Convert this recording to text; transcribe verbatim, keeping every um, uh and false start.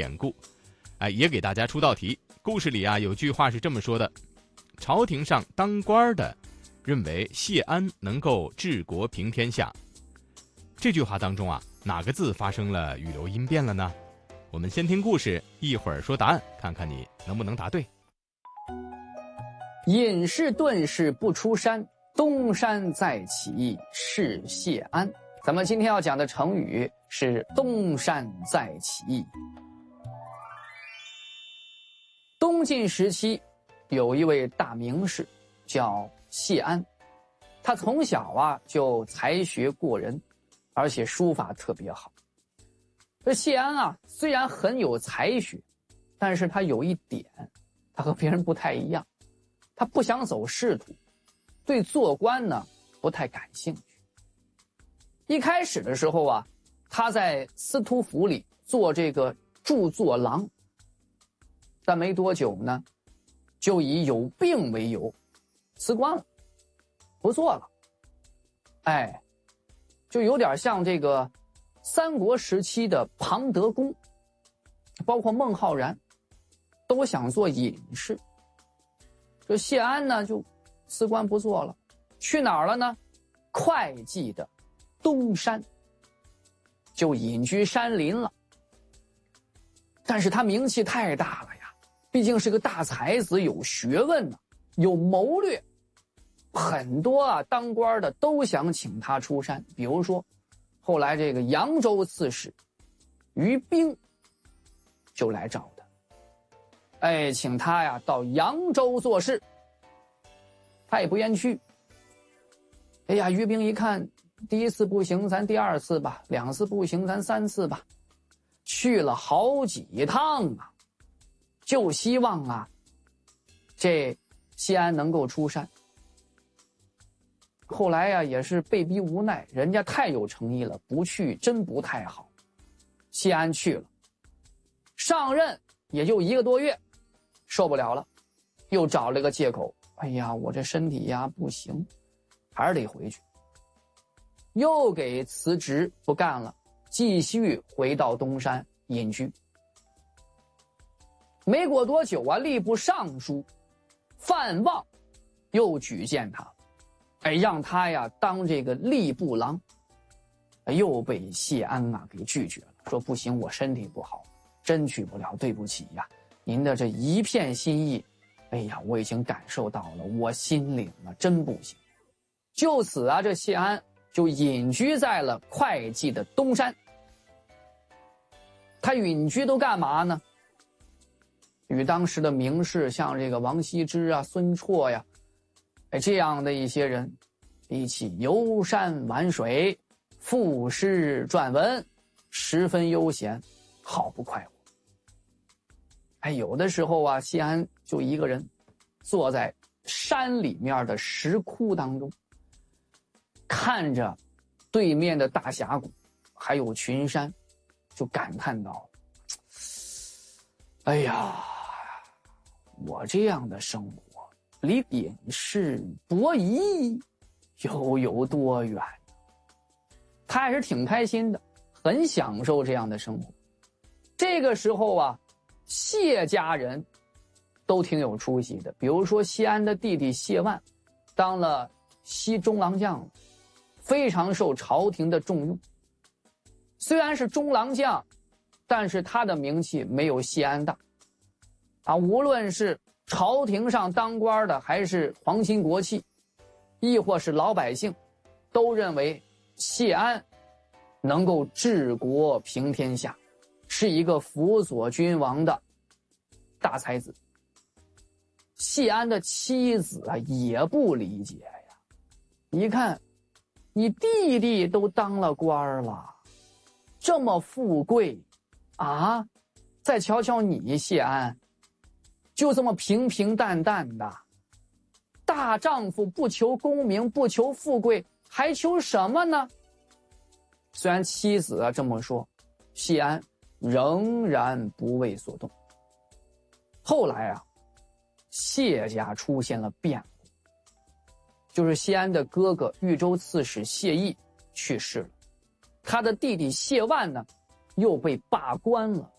典故。哎，也给大家出道题。故事里啊有句话是这么说的：朝廷上当官的认为谢安能够治国平天下。这句话当中啊，哪个字发生了语流音变了呢？我们先听故事，一会儿说答案，看看你能不能答对。 隐士遁世不出山，东山再起是谢安。咱们今天要讲的成语是东山再起。东晋时期有一位大名士叫谢安，他从小啊就才学过人，而且书法特别好。这谢安啊虽然很有才学，但是他有一点，他和别人不太一样，他不想走仕途，对做官呢不太感兴趣。一开始的时候啊，他在司徒府里做这个著作郎，但没多久呢，就以有病为由辞官了，不做了。哎，就有点像这个三国时期的庞德公，包括孟浩然，都想做隐士。这谢安呢就辞官不做了，去哪儿了呢？会稽的东山，就隐居山林了。但是他名气太大了呀，毕竟是个大才子，有学问呢，有谋略，很多啊当官的都想请他出山。比如说后来这个扬州刺史于冰就来找他，哎，请他呀到扬州做事，他也不愿去。哎呀，于冰一看，第一次不行，咱第二次吧；两次不行，咱三次吧。去了好几趟啊，就希望啊，这谢安能够出山。后来呀、啊，也是被逼无奈，人家太有诚意了，不去真不太好。谢安去了，上任也就一个多月，受不了了，又找了个借口，哎呀，我这身体呀不行，还是得回去。又给辞职不干了，继续回到东山隐居。没过多久啊，吏部尚书范望又举荐他，哎，让他呀当这个吏部郎，又被谢安啊给拒绝了，说不行，我身体不好，真去不了，对不起呀，您的这一片心意，哎呀，我已经感受到了，我心领了，真不行。就此啊，这谢安就隐居在了会稽的东山。他隐居都干嘛呢？与当时的名士像这个王羲之啊、孙绰呀，哎，这样的一些人一起游山玩水，赋诗撰文，十分悠闲，好不快活。哎，有的时候啊，谢安就一个人坐在山里面的石窟当中，看着对面的大峡谷还有群山，就感叹道，哎呀，我这样的生活离隐士伯夷又有多远？他还是挺开心的，很享受这样的生活。这个时候啊，谢家人都挺有出息的，比如说谢安的弟弟谢万当了西中郎将，非常受朝廷的重用。虽然是中郎将，但是他的名气没有谢安大啊。无论是朝廷上当官的，还是皇亲国戚，亦或是老百姓，都认为谢安能够治国平天下，是一个辅佐君王的大才子。谢安的妻子啊也不理解呀，一看你弟弟都当了官了，这么富贵啊，再瞧瞧你谢安，就这么平平淡淡的，大丈夫不求功名，不求富贵，还求什么呢？虽然妻子啊这么说，谢安仍然不为所动。后来啊，谢家出现了变故，就是谢安的哥哥豫州刺史谢毅去世了，他的弟弟谢万呢又被罢官了。